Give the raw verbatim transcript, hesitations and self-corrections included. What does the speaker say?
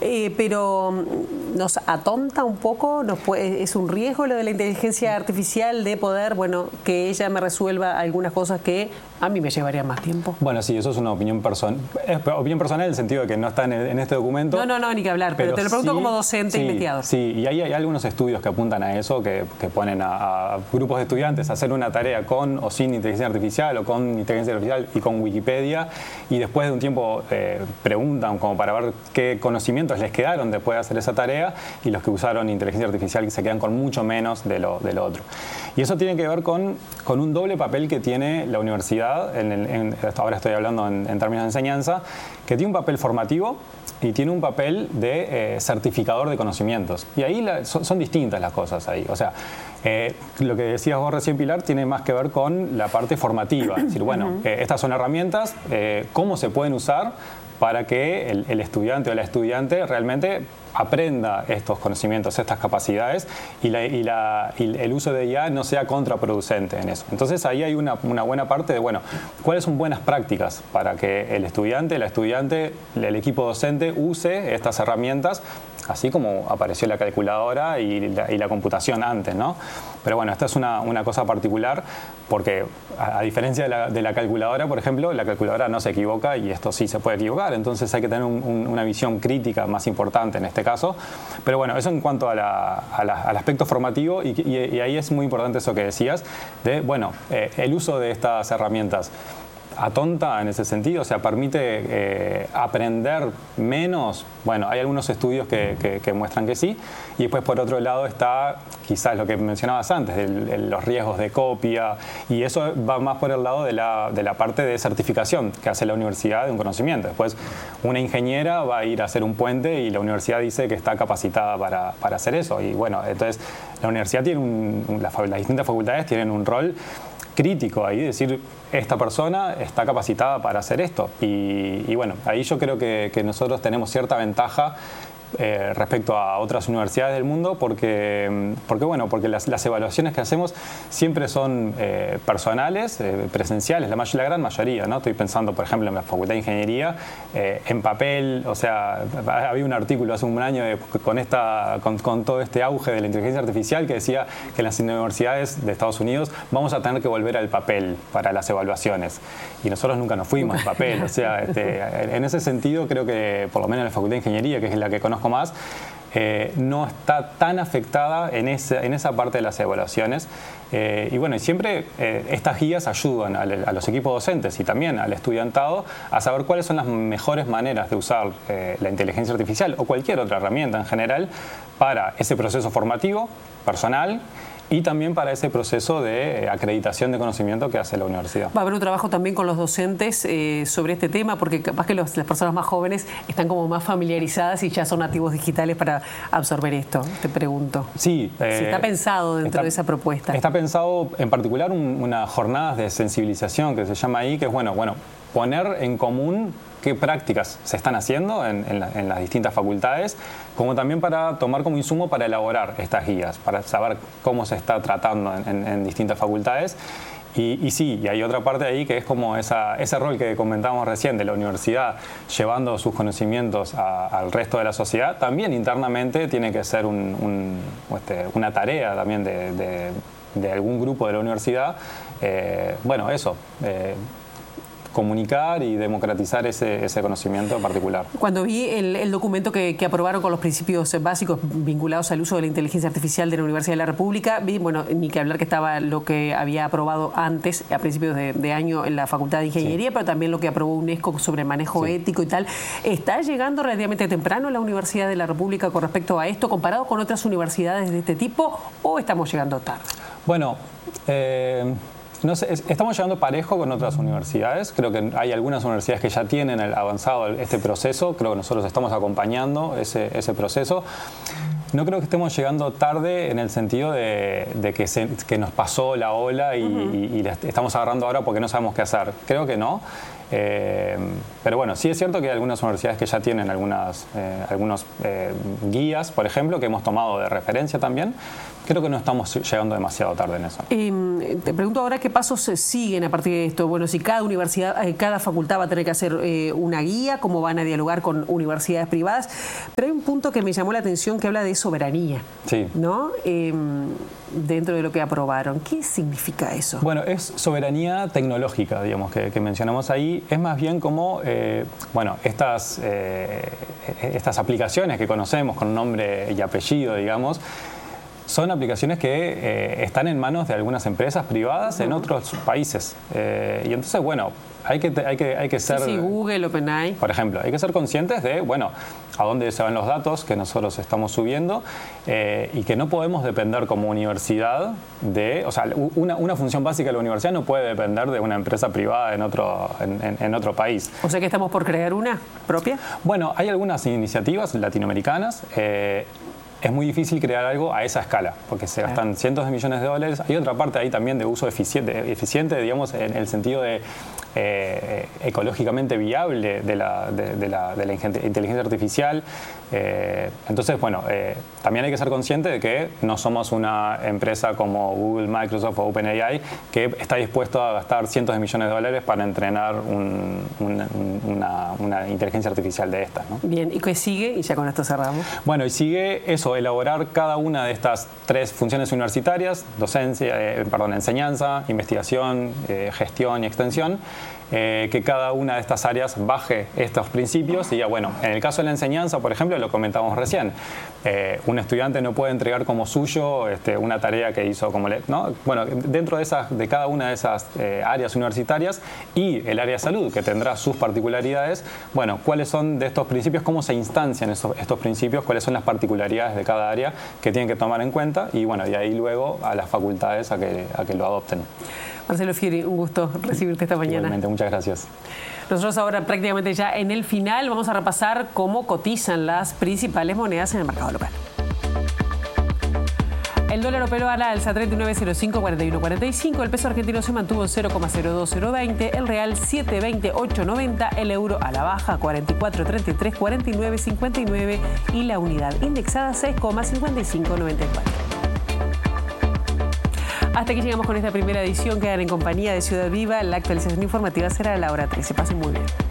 eh, pero nos atonta un poco, nos puede, es un riesgo lo de la inteligencia artificial de poder, bueno, que ella me resuelva algunas cosas que a mí me llevarían más tiempo. Bueno, sí, eso es una opinión personal, es opinión personal en el sentido de que no está en, el, en este documento. No, no, no, ni que hablar, pero, pero te lo pregunto sí, como docente sí, investigador. Sí, y ahí hay algunos estudios que apuntan a eso, que, que ponen a, a grupos de estudiantes a hacer una tarea con o sin inteligencia artificial o con inteligencia artificial y con Wikipedia, y después de un tiempo eh, preguntan como para ver qué conocimientos les quedaron después de hacer esa tarea, y los que usaron inteligencia artificial se quedan con mucho menos de lo, de lo otro. Y eso tiene que ver con, con un doble papel que tiene la universidad, en el, en, ahora estoy hablando en, en términos de enseñanza, que tiene un papel formativo y tiene un papel de eh, certificador de conocimientos. Y ahí la, son, son distintas las cosas ahí. O sea, eh, lo que decías vos recién, Pilar, tiene más que ver con la parte formativa. Es decir, bueno, eh, estas son herramientas, eh, ¿cómo se pueden usar para que el, el estudiante o la estudiante realmente aprenda estos conocimientos, estas capacidades, y, la, y, la, y el uso de I A no sea contraproducente en eso? Entonces ahí hay una, una buena parte de, bueno, ¿cuáles son buenas prácticas para que el estudiante, la estudiante, el equipo docente use estas herramientas, así como apareció la calculadora y la, y la computación antes, ¿no? Pero bueno, esta es una, una cosa particular porque, a, a diferencia de la, de la calculadora, por ejemplo, la calculadora no se equivoca y esto sí se puede equivocar, entonces hay que tener un, un, una visión crítica más importante en este caso. Pero bueno, eso en cuanto a la, a la, al aspecto formativo, y, y, y ahí es muy importante eso que decías, de, bueno, eh, el uso de estas herramientas atonta en ese sentido, o sea, permite eh, aprender menos. Bueno, hay algunos estudios que, que, que muestran que sí, y después por otro lado está quizás lo que mencionabas antes, de, de los riesgos de copia, y eso va más por el lado de la, de la parte de certificación que hace la universidad de un conocimiento. Después una ingeniera va a ir a hacer un puente y la universidad dice que está capacitada para, para hacer eso, y bueno, entonces la universidad tiene un, las, las distintas facultades tienen un rol crítico ahí, decir, esta persona está capacitada para hacer esto. Y, y bueno, ahí yo creo que, que nosotros tenemos cierta ventaja eh, respecto a otras universidades del mundo, porque, porque, bueno, porque las, las evaluaciones que hacemos siempre son eh, personales, eh, presenciales, la, la gran mayoría, ¿no? Estoy pensando, por ejemplo, en la Facultad de Ingeniería, eh, en papel, o sea, había un artículo hace un año de, con, esta, con, con todo este auge de la inteligencia artificial que decía que en las universidades de Estados Unidos vamos a tener que volver al papel para las evaluaciones. Y nosotros nunca nos fuimos al papel, o sea, este, en ese sentido creo que, por lo menos en la Facultad de Ingeniería, que es la que conozco más, eh, no está tan afectada en esa, en esa parte de las evaluaciones. Eh, y bueno, y siempre eh, estas guías ayudan a, a los equipos docentes y también al estudiantado a saber cuáles son las mejores maneras de usar eh, la inteligencia artificial o cualquier otra herramienta en general para ese proceso formativo, personal, y también para ese proceso de acreditación de conocimiento que hace la universidad. Va a haber un trabajo también con los docentes eh, sobre este tema, porque capaz que los, las personas más jóvenes están como más familiarizadas y ya son nativos digitales para absorber esto, te pregunto. Sí. Eh, si está pensado dentro está, de esa propuesta. Está pensado en particular un, unas jornadas de sensibilización que se llama ahí, que es bueno, bueno, poner en común qué prácticas se están haciendo en, en, la, en las distintas facultades, como también para tomar como insumo para elaborar estas guías, para saber cómo se está tratando en, en, en distintas facultades. Y, y sí, y hay otra parte ahí que es como esa, ese rol que comentábamos recién de la universidad llevando sus conocimientos a, al resto de la sociedad, también internamente tiene que ser un, un, este, una tarea también de, de, de algún grupo de la universidad. Eh, bueno, eso. Eh, comunicar y democratizar ese, ese conocimiento en particular. Cuando vi el, el documento que, que aprobaron con los principios básicos vinculados al uso de la inteligencia artificial de la Universidad de la República, vi, bueno, ni que hablar que estaba lo que había aprobado antes, a principios de, de año en la Facultad de Ingeniería, sí, pero también lo que aprobó UNESCO sobre el manejo sí. ético y tal. ¿Está llegando relativamente temprano la Universidad de la República con respecto a esto, comparado con otras universidades de este tipo, o estamos llegando tarde? Bueno, eh... No sé, estamos llegando parejo con otras universidades. Creo que hay algunas universidades que ya tienen el avanzado este proceso. Creo que nosotros estamos acompañando ese, ese proceso. No creo que estemos llegando tarde en el sentido de, de que, se, que nos pasó la ola y, uh-huh. y, y la estamos agarrando ahora porque no sabemos qué hacer. Creo que no. Eh, pero bueno, sí es cierto que hay algunas universidades que ya tienen algunas, eh, algunos eh, guías, por ejemplo, que hemos tomado de referencia también. Creo que no estamos llegando demasiado tarde en eso. Eh, te pregunto ahora qué pasos se siguen a partir de esto. Bueno, si cada universidad, eh, cada facultad va a tener que hacer eh, una guía, cómo van a dialogar con universidades privadas. Pero hay un punto que me llamó la atención que habla de soberanía, sí. ¿no? Eh, dentro de lo que aprobaron. ¿Qué significa eso? Bueno, es soberanía tecnológica, digamos, que, que mencionamos ahí. Es más bien como, eh, bueno, estas, eh, estas aplicaciones que conocemos con nombre y apellido, digamos, son aplicaciones que eh, están en manos de algunas empresas privadas en otros países. Eh, y entonces, bueno, hay que, hay que, hay que ser... Sí, sí, Google, OpenAI. Por ejemplo, hay que ser conscientes de, bueno, a dónde se van los datos que nosotros estamos subiendo eh, y que no podemos depender como universidad de... O sea, una, una función básica de la universidad no puede depender de una empresa privada en otro, en, en, en otro país. O sea que estamos por crear una propia. Bueno, hay algunas iniciativas latinoamericanas. Eh, Es muy difícil crear algo a esa escala, porque se gastan cientos de millones de dólares. Hay otra parte ahí también de uso eficiente, eficiente digamos, en el sentido de eh, ecológicamente viable de la, de, de la, de la inteligencia artificial. Eh, entonces, bueno, eh, también hay que ser consciente de que no somos una empresa como Google, Microsoft o OpenAI que está dispuesto a gastar cientos de millones de dólares para entrenar un, una, una, una inteligencia artificial de estas, ¿no? Bien, ¿y qué sigue? Y ya con esto cerramos. Bueno, y sigue eso, elaborar cada una de estas tres funciones universitarias, docencia, eh, perdón, enseñanza, investigación, eh, gestión y extensión, eh, que cada una de estas áreas baje estos principios y diga, bueno, en el caso de la enseñanza, por ejemplo, lo comentamos recién, eh, un estudiante no puede entregar como suyo este, una tarea que hizo como, le, ¿no? Bueno, dentro de, esas, de cada una de esas eh, áreas universitarias y el área de salud, que tendrá sus particularidades, bueno, ¿cuáles son de estos principios? ¿Cómo se instancian esos, estos principios? ¿Cuáles son las particularidades de cada área que tienen que tomar en cuenta? Y bueno, de ahí luego a las facultades a que, a que lo adopten. Marcelo Fiori, un gusto recibirte esta mañana. Igualmente, muchas gracias. Nosotros ahora prácticamente ya en el final vamos a repasar cómo cotizan las principales monedas en el mercado local. El dólar operó a la alza treinta y nueve cero cinco, cuarenta y uno cuarenta y cinco, el peso argentino se mantuvo en cero coma cero dos cero veinte, el real siete veinte ocho noventa, el euro a la baja cuarenta y cuatro treinta y tres, cuarenta y nueve cincuenta y nueve y la unidad indexada seis coma cincuenta y cinco noventa y cuatro. Hasta aquí llegamos con esta primera edición. Quedan en compañía de Ciudad Viva. La actualización informativa será a la hora trece. Pasen muy bien.